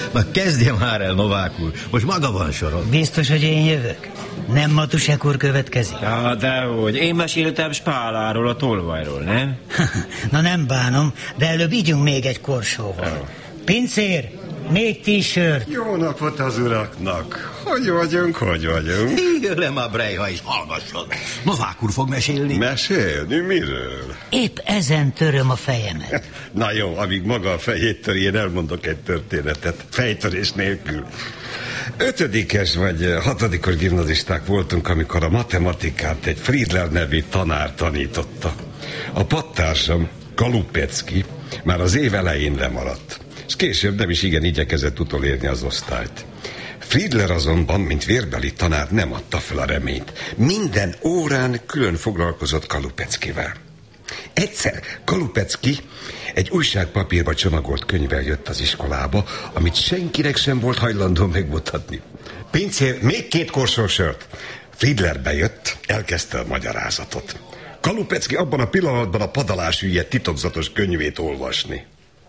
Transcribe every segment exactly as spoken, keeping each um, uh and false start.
Na kezdje már el, Novák úr. Most maga van soron. Biztos, hogy én jövök? Nem Matusek úr következik? Ja, dehogy. Én meséltem Spáláról, a tolvajról, nem? Na nem bánom, de előbb ígyunk még egy korsóval. Oh. Pincér, még tíz sört. Jó napot az uraknak. Hogy vagyunk, hogy vagyunk? Jöjjön már Brejha is hallgasson. Novák úr fog mesélni. Mesélni? Miről? Épp ezen töröm a fejemet. Na jó, amíg maga a fejét töri, én elmondok egy történetet. Fejtörés nélkül. Ötödikes vagy hatodikos gimnazisták voltunk, amikor a matematikát egy Friedler nevű tanár tanította. A pattársam, Kalupecki, már az év elején lemaradt, és később nem is igen igyekezett utolérni az osztályt. Friedler azonban, mint vérbeli tanár, nem adta fel a reményt. Minden órán külön foglalkozott Kalupeckivel. Egyszer Kalupecki egy újságpapírba csomagolt könyvvel jött az iskolába, amit senkinek sem volt hajlandó megmutatni. Pincér, még két korsó sört. Friedler bejött, elkezdte a magyarázatot. Kalupecki abban a pillanatban a padalás ügyet titokzatos könyvét olvasni.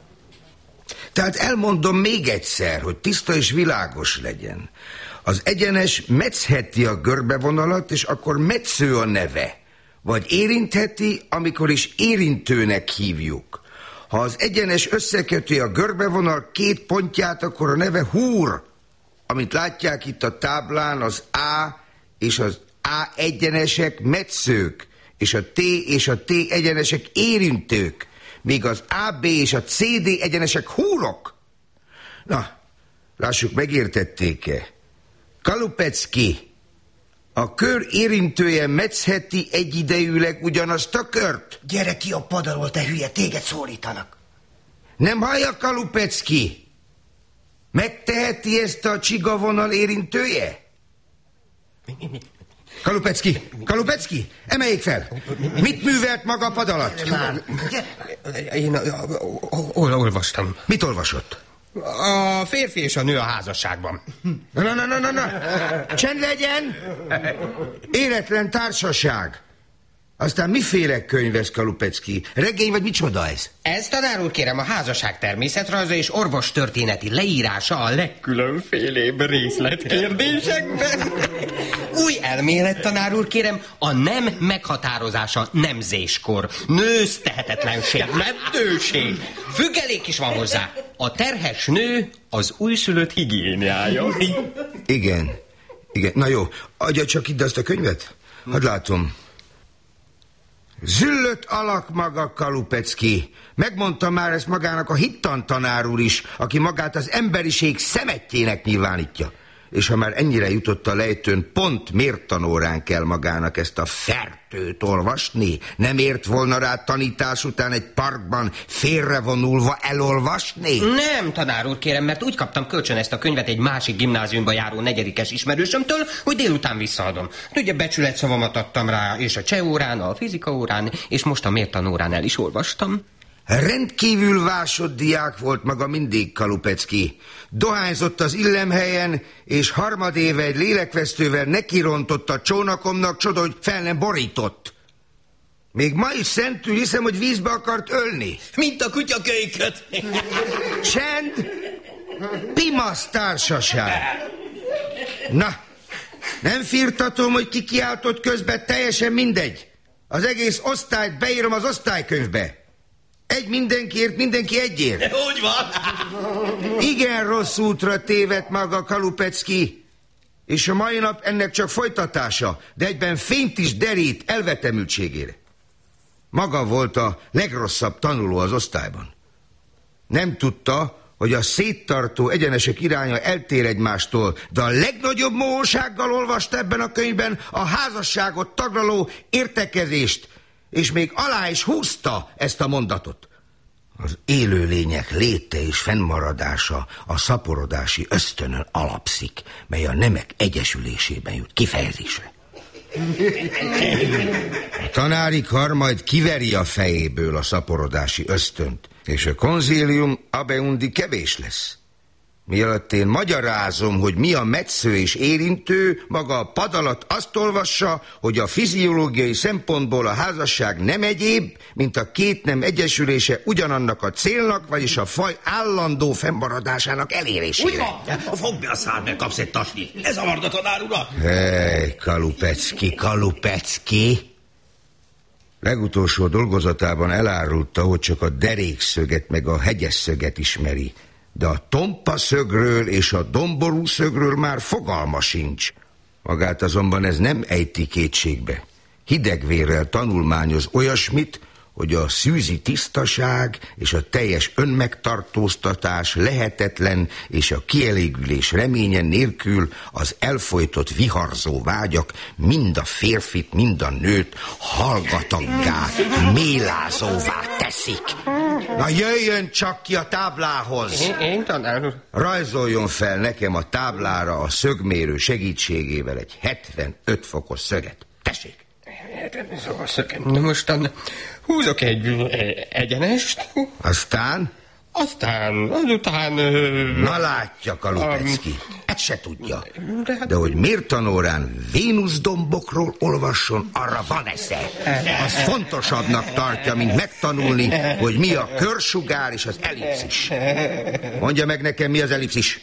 Tehát elmondom még egyszer, hogy tiszta és világos legyen. Az egyenes metszheti a görbevonalat, és akkor metsző a neve. Vagy érintheti, amikor is érintőnek hívjuk. Ha az egyenes összeköti a görbevonal két pontját, akkor a neve húr. Amit látják itt a táblán, az A és az A egyenesek metszők, és a T és a T egyenesek érintők, míg az á bé és a cé dé egyenesek húrok. Na, lássuk, megértették-e? Kalupecki, a kör érintője metszheti egyidejűleg ugyanazt a kört? Gyere ki a pad alól, te hülye, téged szólítanak. Nem hallja, Kalupecki? Megteheti ezt a csigavonal érintője? Kalupecki, Kalupecki, emeljék fel! Mit művelt maga a pad alatt? Én ol, olvastam. Mit olvasott? A férfi és a nő a házasságban. Na, na, na, na, na. Csend legyen! Életlen társaság. Aztán miféle könyv ez, Kalupecki? Regény vagy micsoda ez? Ez, tanár úr, kérem, a házasság természetrajza és orvostörténeti leírása a legkülönfélébb részletkérdésekben. Új elmélet, tanár úr, kérem, a nem meghatározása nemzéskor. Nősz tehetetlenség, meddőség. Függelék is van hozzá. A terhes nő az újszülött higiéniája. Igen, igen. Na jó, adja csak ide azt a könyvet. Hadd látom. Züllött alak maga, Kalupecki. Megmondta már ezt magának a hittan tanár úr is, aki magát az emberiség szemettjének nyilvánítja. És ha már ennyire jutott a lejtőn, pont mértanórán kell magának ezt a fertőt olvasni? Nem ért volna rá tanítás után egy parkban félrevonulva elolvasni? Nem, tanár úr, kérem, mert úgy kaptam kölcsön ezt a könyvet egy másik gimnáziumba járó negyedikes ismerősömtől, hogy délután visszaadom. Tudja, becsületszavamat adtam rá, és a cseh órán, a fizika órán, és most a mértanórán el is olvastam. Rendkívül vásott diák volt maga mindig, Kalupecki. Dohányzott az illemhelyen, és harmadéve egy lélekvesztővel nekirontott a csónakomnak, csoda, hogy fel nem borított. Még ma is szentül hiszem, hogy vízbe akart ölni. Mint a kutyakölyköt. Csend! Pimasz társaság. Na, nem firtatom, hogy ki kiáltott közben, teljesen mindegy. Az egész osztályt beírom az osztálykönyvbe. Egy mindenkiért, mindenki egyért. Úgy van. Igen rossz útra tévedt maga, Kalupecki. És a mai nap ennek csak folytatása, de egyben fényt is derít elvetemültségére. Maga volt a legrosszabb tanuló az osztályban. Nem tudta, hogy a széttartó egyenesek iránya eltér egymástól, de a legnagyobb mohósággal olvasta ebben a könyvben a házasságot taglaló értekezést, és még alá is húzta ezt a mondatot. Az élőlények léte és fennmaradása a szaporodási ösztönön alapszik, mely a nemek egyesülésében jut kifejezésre. A tanári kar majd kiveri a fejéből a szaporodási ösztönt, és a konzílium abeundi kevés lesz. Mi alatt én magyarázom, hogy mi a metsző és érintő, maga a pad alatt azt olvassa, hogy a fiziológiai szempontból a házasság nem egyéb, mint a két nem egyesülése ugyanannak a célnak, vagyis a faj állandó fennmaradásának elérésére. Úgy van? Fogd be a szád, mert kapsz egy tasni. Ez a varda tanár urat. Hely, Kalupecki, Kalupecki. Legutolsó dolgozatában elárulta, hogy csak a derékszöget meg a hegyes szöget ismeri. De a tompa szögről és a domború szögről már fogalma sincs. Magát azonban ez nem ejti kétségbe. Hidegvérrel tanulmányoz olyasmit, hogy a szűzi tisztaság és a teljes önmegtartóztatás lehetetlen, és a kielégülés reménye nélkül az elfojtott viharzó vágyak mind a férfit, mind a nőt hallgataggá, mélázóvá teszik. Na jöjjön csak ki a táblához! Én, én tanár úr? Rajzoljon fel nekem a táblára a szögmérő segítségével egy hetvenöt fokos szöget. Tessék! Na mostan húzok egy egyenest. Aztán? Aztán, azután... Na látja, Kalupecki, um, ezt se tudja. De, hát... de hogy miért tanórán Vénusz dombokról olvasson, arra van esze. Az fontosabbnak tartja, mint megtanulni, hogy mi a körsugár és az ellipszis. Mondja meg nekem, mi az ellipszis?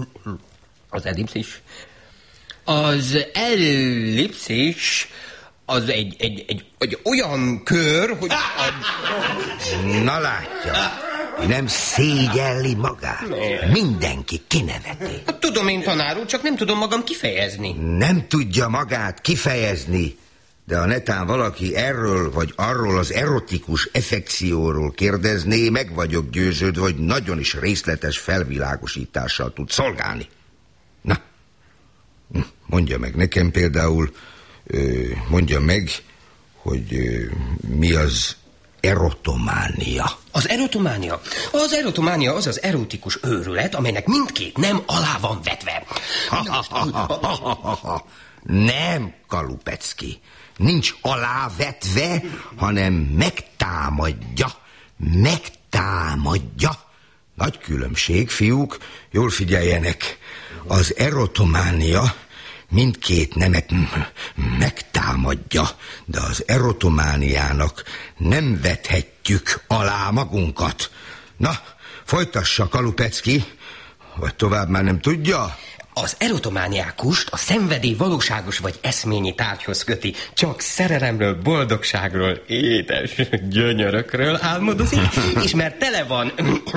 Az ellipszis? Az ellipszis... az egy, egy, egy, egy olyan kör, hogy... A... Na látja, nem szégyelli magát. Mindenki kineveti. Hát, tudom én, tanár úr, csak nem tudom magam kifejezni. Nem tudja magát kifejezni, de ha netán valaki erről vagy arról az erotikus effekcióról kérdezné, meg vagyok győződve, hogy nagyon is részletes felvilágosítással tud szolgálni. Na, mondja meg nekem például... mondja meg, hogy mi az erotománia. Az erotománia? Az erotománia az az erotikus őrület, amelynek mindkét nem alá van vetve. Nem, Kalupecki. Nincs alávetve, hanem megtámadja. Megtámadja. Nagy különbség, fiúk, jól figyeljenek. Az erotománia mindkét nemet megtámadja, de az erotomániának nem vethetjük alá magunkat. Na, folytassa, Kalupecki, vagy tovább már nem tudja? Az erotomániákust a szenvedély valóságos vagy eszményi tárgyhoz köti. Csak szerelemről, boldogságról, édes gyönyörökről álmodozik, és mert tele van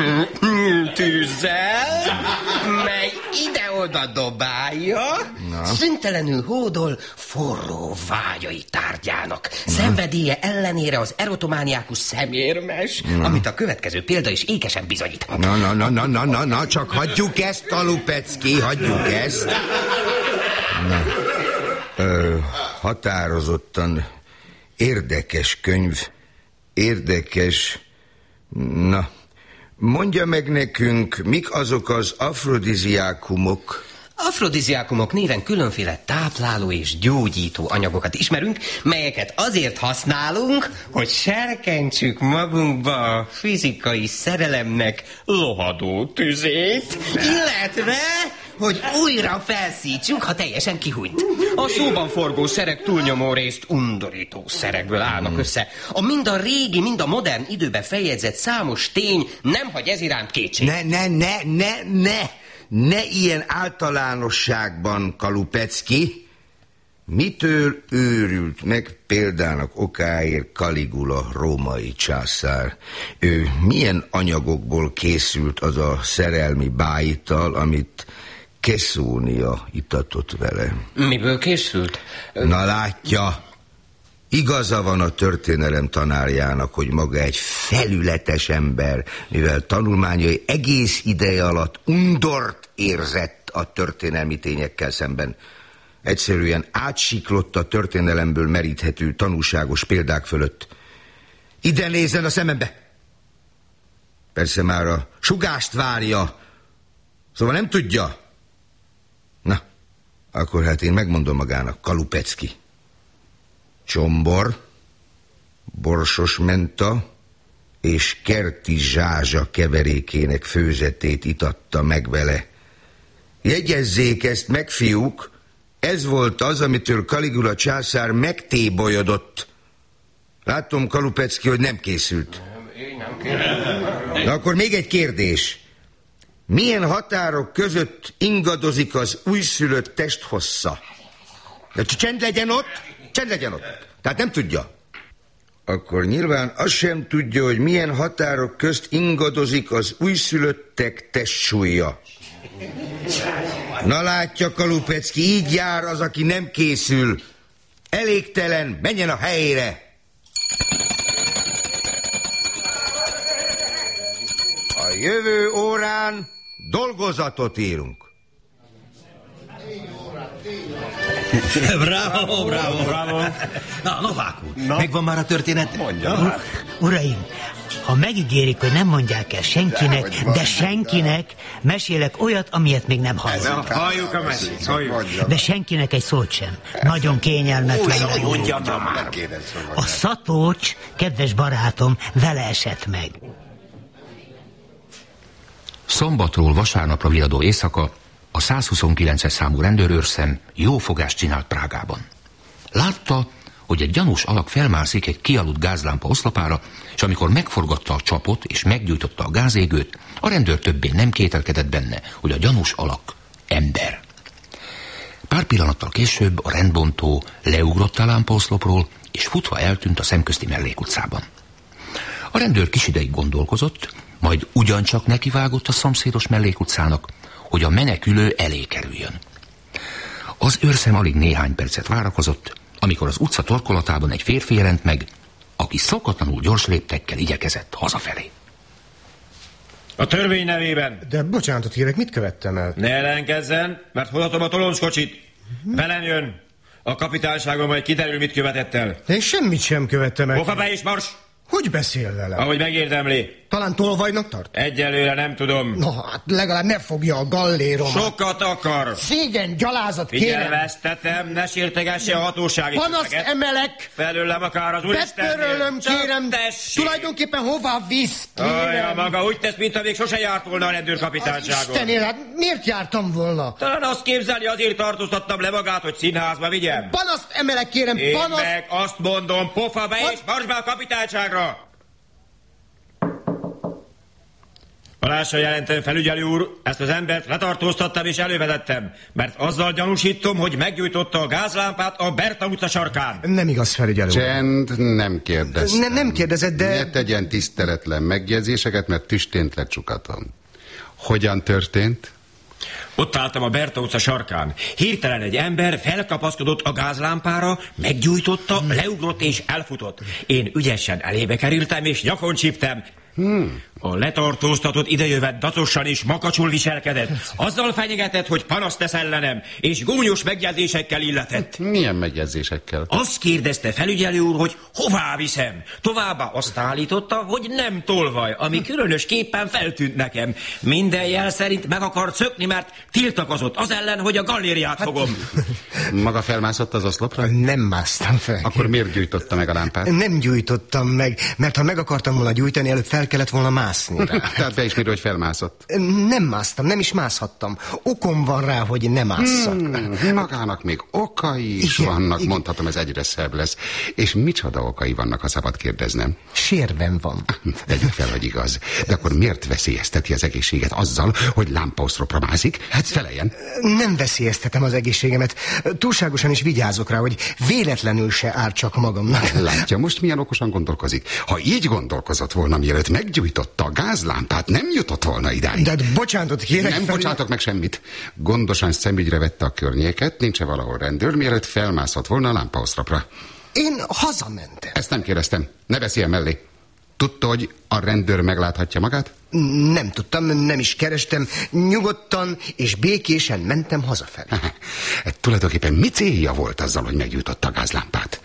tűzzel, mely ide-oda dobálja, na. Szüntelenül hódol forró vágyai tárgyának. Na. Szenvedélye ellenére az erotomániákus szemérmes, na. Amit a következő példa is ékesen bizonyít. Na, na, na, na, na, na, na, csak hagyjuk ezt, Kalupecki, hagyjuk ezt. Na, ö, határozottan érdekes könyv, érdekes, na, mondja meg nekünk, mik azok az afrodiziákumok? Afrodiziákumok néven különféle tápláló és gyógyító anyagokat ismerünk, melyeket azért használunk, hogy serkentsük magunkba a fizikai szerelemnek lohadó tüzét, illetve, hogy újra felszítsuk, ha teljesen kihúnyt. A szóban forgó szerek túlnyomó részt undorító szerekből állnak össze. A mind a régi, mind a modern időben feljegyzett számos tény nem hagy ez iránt kétség. Ne, ne, ne, ne, ne! Ne ilyen általánosságban, Kalupecki. Mitől őrült meg példának okáért Caligula római császár? Ő milyen anyagokból készült az a szerelmi bájital, amit Keszónia itatott vele? Miből készült? Na látja, igaza van a történelem tanárjának, hogy maga egy felületes ember, mivel tanulmányai egész ideje alatt undort érzett a történelmi tényekkel szemben. Egyszerűen átsiklott a történelemből meríthető tanúságos példák fölött. Ide nézzen a szemembe! Persze már a sugást várja, szóval nem tudja. Na, akkor hát én megmondom magának, Kalupecki. Csombor, borsos menta és kerti zsázsa keverékének főzetét itatta meg vele Jegyezzék ezt meg, fiúk, ez volt az, amitől Caligula császár megtébolyodott. Látom, Kalupecki, hogy nem készült. Na akkor még egy kérdés. Milyen határok között ingadozik az újszülött testhossza? De csend legyen ott, csend legyen ott. Tehát nem tudja. Akkor nyilván azt sem tudja, hogy milyen határok közt ingadozik az újszülöttek testsúlya. Na látja, Kalupecki, így jár az, aki nem készül. Elégtelen, menjen a helyére. A jövő órán dolgozatot írunk. Bravo, bravo, bravo. Na, Novák úr, Na? megvan már a történet? Mondja már. Uraim, ha megígérik, hogy nem mondják el senkinek, de senkinek, mesélek olyat, amilyet még nem hallottak. Halljuk a mesét, halljuk. De senkinek egy szót sem. Nagyon kényelmetlen. Mondja már. A Szatócs, kedves barátom, vele esett meg. Szombatról vasárnapra viradó éjszaka a százhuszonkilences számú rendőrőrszem jó fogást csinált Prágában. Látta, hogy egy gyanús alak felmászik egy kialudt gázlámpa oszlopára, és amikor megforgatta a csapot és meggyújtotta a gázégőt, a rendőr többé nem kételkedett benne, hogy a gyanús alak ember. Pár pillanattal később a rendbontó leugrott a lámpaoszlopról, és futva eltűnt a szemközti mellékutcában. A rendőr kis ideig gondolkozott, majd ugyancsak nekivágott a szomszédos mellékutcának, hogy a menekülő elé kerüljön. Az őrszem alig néhány percet várakozott, amikor az utca torkolatában egy férfi jelent meg, aki szokatlanul gyors léptekkel igyekezett hazafelé. A törvény nevében. De bocsánatot kérek, mit követtem el? Ne ellenkezzen, mert hozhatom a toloncskocsit. Velem jön. A kapitányságon majd kiderül, mit követett el. De én semmit sem követtem el. Pofa be és mars! Hogy beszél velem? Ahogy megérdemli. Talán tolvajnak tart? Egyelőre nem tudom. Na hát legalább ne fogja a galléromat. Sokat akar. Szégyen, gyalázat, kérem. Figyelmeztetem, ne sértegesse a hatósági Panaszt képeket. emelek. Felőlem akár az úristennél. Betörölöm, kérem. Tulajdonképpen hová visz, Ajja, maga úgy tesz, mint amíg sose járt volna a rendőrkapitányságon. Istenél, hát miért jártam volna? Talán azt képzelni, azért tartóztattam le magát, hogy színházba vigyem. Panaszt emelek, kérem, Én panaszt. meg azt mondom, pofa be és marsd be a kapitányságra. Alásra jelentem, felügyelő úr, ezt az embert letartóztattam és elővezettem, mert azzal gyanúsítom, hogy meggyújtotta a gázlámpát a Berta utca sarkán. Nem igaz, felügyelő úr. Csend, nem kérdeztem. Nem, nem kérdezett, de... Ne tegyen tiszteletlen megjegyzéseket, mert tüstént lecsukatom. Hogyan történt? Ott álltam a Berta utca sarkán. Hirtelen egy ember felkapaszkodott a gázlámpára, meggyújtotta, leugrott és elfutott. Én ügyesen elébe kerültem és nyakon csíptem. Hmm. A letartóztatott idejövett dacosan és makacsul viselkedett. Azzal fenyegetett, hogy panaszt tesz ellenem, és gúnyos megjegyzésekkel illetett. Milyen megjegyzésekkel? Azt kérdezte felügyelő úr, hogy hová viszem. Továbbá azt állította, hogy nem tolvaj, ami különösképpen feltűnt nekem. Minden jel szerint meg akart szökni, mert tiltakozott az ellen, hogy a galériát hát... fogom. Maga felmászott az oszlopra? Nem másztam fel. Akkor miért gyújtotta meg a lámpát? Nem gyújtottam meg, mert ha meg akartam volna gyújtani, előbb fel kellett volna mászni rá. Tehát be is miről, hogy felmászott? Nem másztam, nem is mászhattam. Okom van rá, hogy nem másszak. Hmm, magának még okai is igen, vannak, igen. Mondhatom, ez egyre szebb lesz. És micsoda okai vannak, ha szabad kérdeznem? Sérvem van. Vegyük fel, hogy igaz. De akkor miért veszélyezteti az egészséget azzal, hogy lámpaoszlopra mászik? Hát feleljen. Nem veszélyeztetem az egészségemet. Túlságosan is vigyázok rá, hogy véletlenül se ártsak magamnak. Látja, most milyen okosan gondolkozik. Ha így gondolkozott volna, mielőtt meggyújtotta a gázlámpát, nem jutott volna idáig. De hát bocsánatot kérek. Nem felé... bocsátok meg semmit. Gondosan szemügyre vette a környéket, nincs-e valahol rendőr, mielőtt felmászott volna a lámpaoszlopra. Én hazamentem. Ezt nem kérdeztem. Ne beszélj mellé. Tudta, hogy a rendőr megláthatja magát? Nem tudtam, nem is kerestem. Nyugodtan és békésen mentem hazafelé. Tulajdonképpen mi célja volt azzal, hogy meggyújtotta a gázlámpát?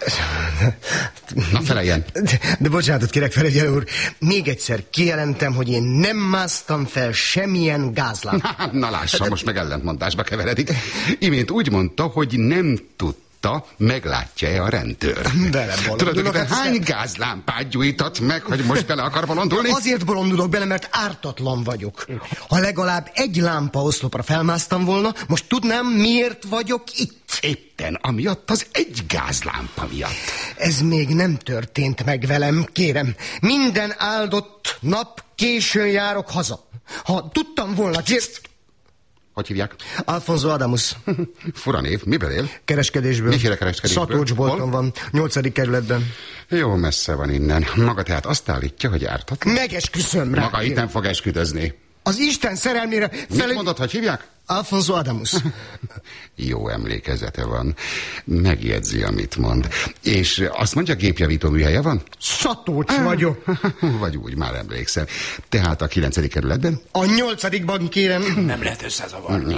Na, feleljen. De, de bocsánatot kérek, felügyelő úr. Még egyszer kijelentem, hogy én nem másztam fel semmilyen gázlámpát. Na, na lássa, most meg ellentmondásba keveredik. Imént úgy mondta, hogy nem tudta, tiszta, meglátja-e a rendőr. Tudod, hány gázlámpát gyújtott meg, hogy most bele akar bolondulni? Azért bolondulok bele, mert ártatlan vagyok. Ha legalább egy lámpa oszlopra felmásztam volna, most tudnám, miért vagyok itt. Éppen amiatt, az egy gázlámpa miatt. Ez még nem történt meg velem, kérem. Minden áldott nap későn járok haza. Ha tudtam volna... Hogy hívják? Alfonso Adamus. Fura név, miből él? Kereskedésből. Miféle kereskedésből? Szatócsbolton van, nyolcadik kerületben. Jó messze van innen. Maga tehát azt állítja, hogy ártatlan? Megesküszöm rá. Maga itt nem fog esküdözni. Az Isten szerelmére... Fel... Mit mondod, hogy hívják? Alfonso Adamus. Jó emlékezete van. Megjegyzi, amit mond. És azt mondja, gépjavító műhelye van? Szatócs vagyok. Vagy úgy, már emlékszem. Tehát a kilencedik kerületben? A nyolcadikban, kérem. Nem lehet összezavarni.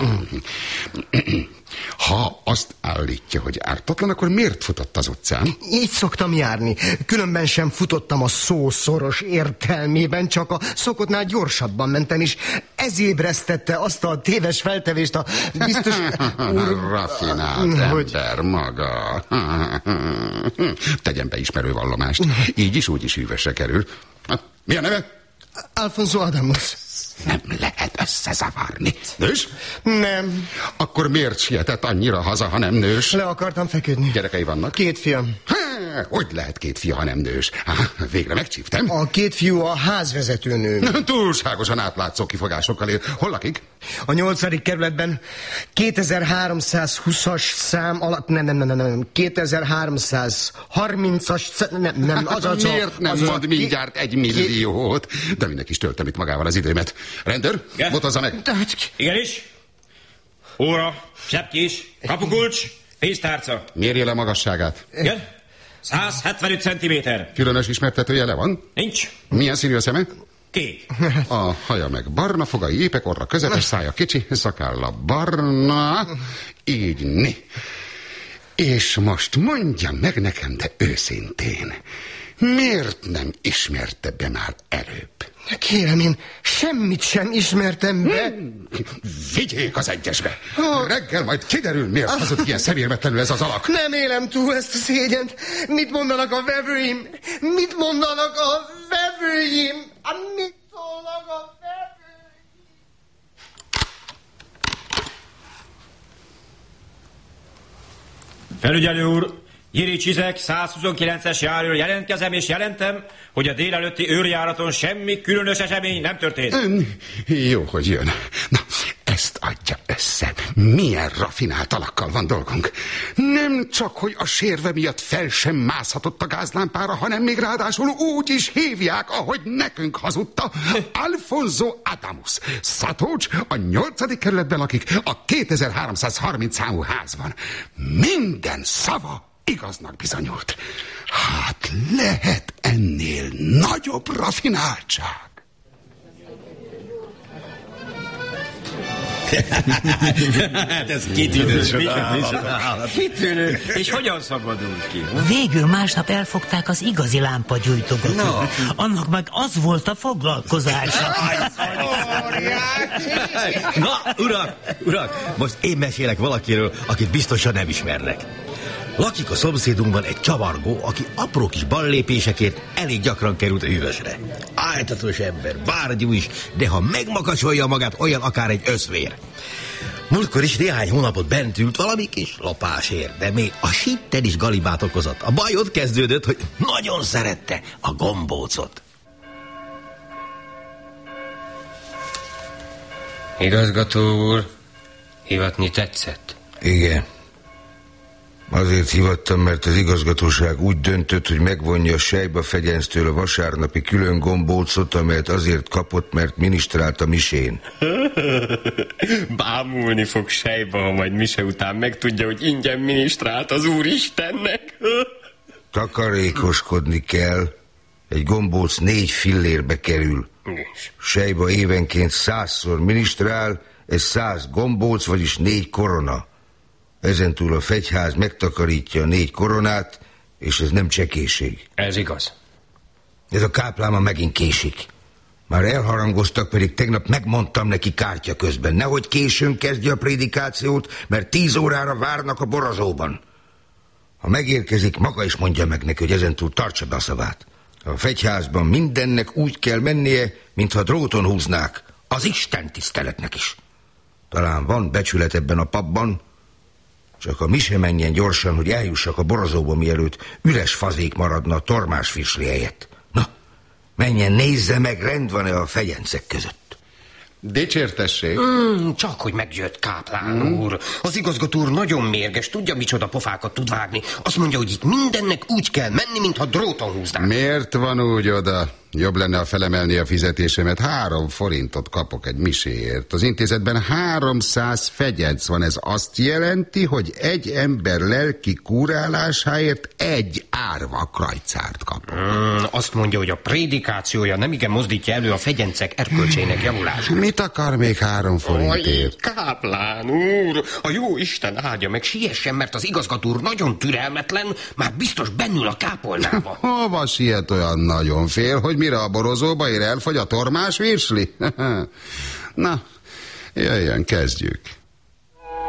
Ha azt állítja, hogy ártatlan, akkor miért futott az utcán? Így szoktam járni. Különben sem futottam a szó szoros értelmében, csak a szokottnál gyorsabban mentem, és ez ébresztette azt a téves feltevést a biztos... úr... Rafinált hogy... ember maga. Tegyen be ismerő vallomást. Így is, úgy is hűvösre kerül. Mi a neve? Alfonso Adamus. Nem lehet összezavarni. Nős? Nem. Akkor miért sietett annyira haza, ha nem nős? Le akartam feküdni. Gyerekei vannak? Két fiam. Há, hogy lehet két fia, ha nem nős? Há, végre megcsíptem. A két fiú a házvezetőnő. Túlságosan átlátszó kifogásokkal él. Hol lakik? A nyolcadik kerületben kétezer-háromszázhúszas szám alatt, nem, nem, nem, nem, nem, kétezer-háromszázharmincas, nem, nem, az az a... Miért nem mond mindjárt egy milliót? De minek is töltem itt magával az időmet. Rendőr, mutazza meg. Igenis. Óra, zsebkés, kapukulcs, pénztárca. Mérje le magasságát. Igen? száz hetvenöt centiméter. Különös ismertetőjele van? Nincs. Milyen színű a szeme? Kék. A haja meg barna, fogai épek, orra közepes, szája kicsi, szakálla barna. Így, né. És most mondja meg nekem, de őszintén, miért nem ismerte be már előbb? Kérem, én semmit sem ismertem be. Hmm. Vigyék az egyesbe. Oh. Reggel majd kiderül, miért hazudt ilyen szemérmetlenül ez az alak. Nem élem túl ezt a szégyent. Mit mondanak a vevőim? Mit mondanak a vevőim? Mit szólnak a vevőim? Felügyelő úr, Gyiri Csizek, százhuszonkilences járőr, jelentkezem és jelentem, hogy a délelőtti őrjáraton semmi különös esemény nem történt. Jó, hogy jön. Na, ezt adja össze. Milyen rafinált alakkal van dolgunk. Nem csak, hogy a sérve miatt fel sem mászhatott a gázlámpára, hanem még ráadásul úgy is hívják, ahogy nekünk hazudta. Alfonso Adamus. Szatócs a nyolcadik kerületben lakik, a kétezer-háromszázharminc számú házban. Minden szava igaznak bizonyult. Hát lehet ennél nagyobb rafináltság. Hát ez kitűnő. Kitűnő. És hogyan szabadult ki? Végül másnap elfogták az igazi lámpagyújtogatót. No. Annak meg az volt a foglalkozása. Na, urak, urak, most én mesélek valakiről, akit biztosan nem ismernek. Lakik a szomszédunkban egy csavargó, aki apró kis ballépésekért elég gyakran került a hűvösre. Ájtatos ember, bárgyú is, de ha megmakacsolja magát, olyan akár egy összvér. Múltkor is néhány hónapot bent ült valami kis lopásért, de még a sitten is galibát okozott. A baj ott kezdődött, hogy nagyon szerette a gombócot. Igazgató úr, hivatni tetszett? Igen. Azért hivattam, mert az igazgatóság úgy döntött, hogy megvonja a Sejba Fegyensztől a vasárnapi külön gombócot, amelyet azért kapott, mert minisztrált a misén. Bámulni fog Sejba, ha majd mise után megtudja, hogy ingyen minisztrált az Úristennek. Takarékoskodni kell. Egy gombóc négy fillérbe kerül. Sejba évenként százszor minisztrál, ez száz gombóc, vagyis négy korona. Ezentúl a fegyház megtakarítja a négy koronát, és ez nem csekéség. Ez igaz. Ez a kápláma megint késik. Már elharangoztak, pedig tegnap megmondtam neki kártya közben. Nehogy későn kezdje a prédikációt, mert tíz órára várnak a borazóban. Ha megérkezik, maga is mondja meg neki, hogy ezentúl tartsa be a szavát. A fegyházban mindennek úgy kell mennie, mintha dróton húznák, az Isten tiszteletnek is. Talán van becsület ebben a pubban, csak a mi se menjen gyorsan, hogy eljussak a borozóba, mielőtt üres fazék maradna a tormás virsli helyett. Na, menjen, nézze meg, rend van-e a fegyencek között. Dicsértessék. Mm, csak, hogy megjött Káplán mm. úr. Az igazgató úr nagyon mérges, tudja, micsoda pofákat tud vágni. Azt mondja, hogy itt mindennek úgy kell menni, mintha dróton húznák. Miért van úgy oda? Jobb lenne, ha felemelni a fizetésemet. Három forintot kapok egy miséért. Az intézetben háromszáz fegyenc van. Ez azt jelenti, hogy egy ember lelki kúrálásáért egy árva krajcárt kapok. Mm, azt mondja, hogy a prédikációja nem igen mozdítja elő a fegyencek erkölcsének javulását. Mit akar még három forintért? Aj, Káplán úr, a jó Isten áldja meg, siessen, mert az igazgató úr nagyon türelmetlen, már biztos bennül a kápolnába. Hova siet olyan nagyon fél, hogy mire a borozóba ér elfogy a tormás virsli? Na, jöjjön, kezdjük.